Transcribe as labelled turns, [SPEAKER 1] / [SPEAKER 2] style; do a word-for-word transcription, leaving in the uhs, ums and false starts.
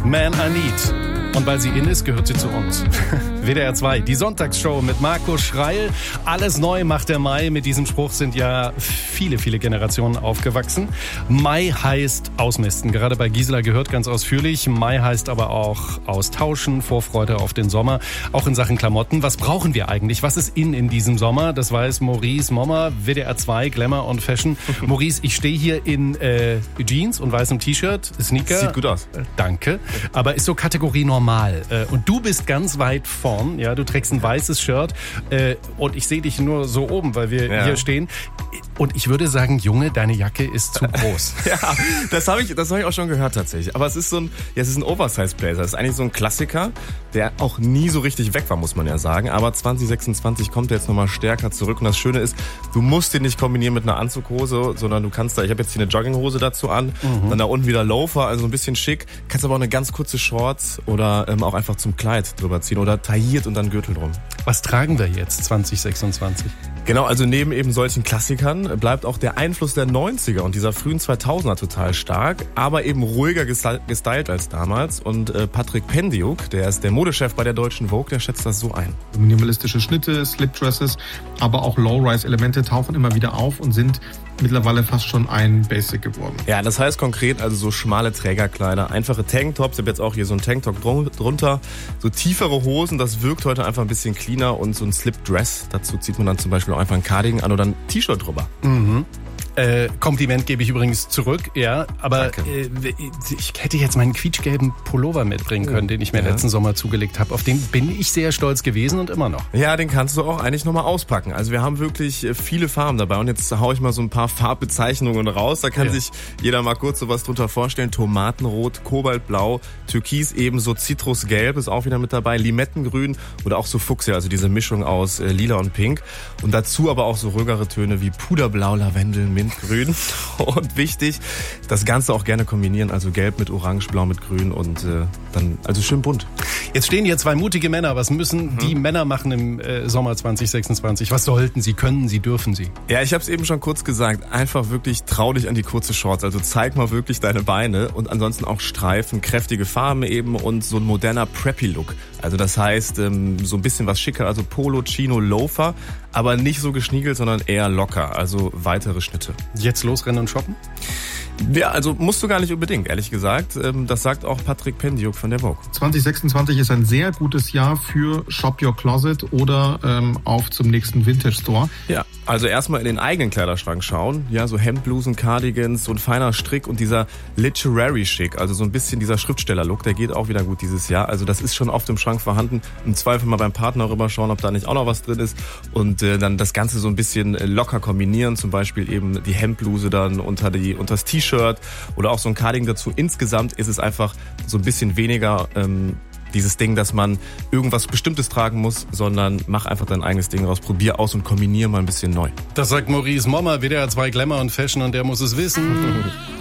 [SPEAKER 1] Man I Need. Und weil sie in ist, gehört sie zu uns. W D R zwei, die Sonntagsshow mit Marco Schreil. Alles neu macht der Mai. Mit diesem Spruch sind ja viele, viele Generationen aufgewachsen. Mai heißt ausmisten. Gerade bei Gisela gehört ganz ausführlich. Mai heißt aber auch austauschen, Vorfreude auf den Sommer. Auch in Sachen Klamotten. Was brauchen wir eigentlich? Was ist in in diesem Sommer? Das weiß Maurice Mommer, W D R zwei, Glamour und Fashion. Maurice, ich stehe hier in äh, Jeans und weißem T-Shirt, Sneaker.
[SPEAKER 2] Sieht gut aus.
[SPEAKER 1] Äh, danke. Aber ist so Kategorie normal. Und du bist ganz weit vorn, ja, du trägst ein weißes Shirt äh, und ich sehe dich nur so oben, weil wir ja. hier stehen. Und ich würde sagen, Junge, deine Jacke ist zu groß.
[SPEAKER 2] Ja, das habe ich, das habe ich auch schon gehört tatsächlich. Aber es ist so ein, ja, es ist ein Oversize-Blazer. Das ist eigentlich so ein Klassiker, der auch nie so richtig weg war, muss man ja sagen. Aber zwanzig sechsundzwanzig kommt er jetzt nochmal stärker zurück. Und das Schöne ist, du musst den nicht kombinieren mit einer Anzughose, sondern du kannst da, ich habe jetzt hier eine Jogginghose dazu an, mhm. dann da unten wieder Loafer, also ein bisschen schick. Kannst aber auch eine ganz kurze Shorts oder ähm, auch einfach zum Kleid drüber ziehen oder tailliert und dann Gürtel drum.
[SPEAKER 1] Was tragen wir jetzt zwanzig sechsundzwanzig?
[SPEAKER 2] Genau, also neben eben solchen Klassikern bleibt auch der Einfluss der neunziger und dieser frühen zweitausender total stark, aber eben ruhiger gestylt als damals. Und äh, Patrick Pendiuk, der ist der Modechef bei der deutschen Vogue, der schätzt das so ein.
[SPEAKER 3] Minimalistische Schnitte, Slipdresses, aber auch Low-Rise-Elemente tauchen immer wieder auf und sind mittlerweile fast schon ein Basic geworden.
[SPEAKER 2] Ja, das heißt konkret also so schmale Trägerkleider, einfache Tanktops, ich habe jetzt auch hier so einen Tanktop drunter, so tiefere Hosen, das wirkt heute einfach ein bisschen cleaner und so ein Slipdress, dazu zieht man dann zum Beispiel auch einfach ein Cardigan an oder ein T-Shirt drüber.
[SPEAKER 1] Mhm. Äh, Kompliment gebe ich übrigens zurück, ja, aber äh, ich hätte jetzt meinen quietschgelben Pullover mitbringen können, den ich mir ja. letzten Sommer zugelegt habe. Auf den bin ich sehr stolz gewesen und immer noch.
[SPEAKER 2] Ja, den kannst du auch eigentlich nochmal auspacken. Also wir haben wirklich viele Farben dabei und jetzt hau ich mal so ein paar Farbbezeichnungen raus. Da kann ja. sich jeder mal kurz sowas drunter vorstellen. Tomatenrot, Kobaltblau, Türkis ebenso, Zitrusgelb ist auch wieder mit dabei, Limettengrün oder auch so Fuchsia, also diese Mischung aus äh, Lila und Pink. Und dazu aber auch so ruhigere Töne wie Puderblau, Lavendel, Mint, Grün. Und wichtig, das Ganze auch gerne kombinieren, also Gelb mit Orange, Blau mit Grün und äh, dann also schön bunt.
[SPEAKER 1] Jetzt stehen hier zwei mutige Männer. Was müssen mhm. die Männer machen im äh, Sommer zwanzig sechsundzwanzig? Was sollten sie, können sie, dürfen sie?
[SPEAKER 2] Ja, ich habe es eben schon kurz gesagt. Einfach wirklich trau dich an die kurze Shorts. Also zeig mal wirklich deine Beine und ansonsten auch Streifen, kräftige Farben eben und so ein moderner Preppy-Look. Also das heißt ähm, so ein bisschen was schicker, also Polo, Chino, Loafer, aber nicht so geschniegelt, sondern eher locker, also weitere Schnitte.
[SPEAKER 1] Jetzt losrennen und shoppen?
[SPEAKER 2] Ja, also musst du gar nicht unbedingt, ehrlich gesagt. Das sagt auch Patrick Pendiuk von der Vogue.
[SPEAKER 3] zwanzig sechsundzwanzig ist ein sehr gutes Jahr für Shop Your Closet oder ähm, auf zum nächsten Vintage Store.
[SPEAKER 2] Ja, also erstmal in den eigenen Kleiderschrank schauen. Ja, so Hemdblusen, Cardigans, so ein feiner Strick und dieser Literary Chic, also so ein bisschen dieser Schriftsteller-Look, der geht auch wieder gut dieses Jahr. Also das ist schon oft im Schrank vorhanden. Im Zweifel mal beim Partner rüberschauen, ob da nicht auch noch was drin ist. Und äh, dann das Ganze so ein bisschen locker kombinieren, zum Beispiel eben die Hemdbluse dann unter die unter das T-Shirt oder auch so ein Cardigan dazu. Insgesamt ist es einfach so ein bisschen weniger ähm, dieses Ding, dass man irgendwas Bestimmtes tragen muss, sondern mach einfach dein eigenes Ding raus, probier aus und kombinier mal ein bisschen neu.
[SPEAKER 1] Das sagt Maurice Mommer, W D R zwei Glamour und Fashion und der muss es wissen.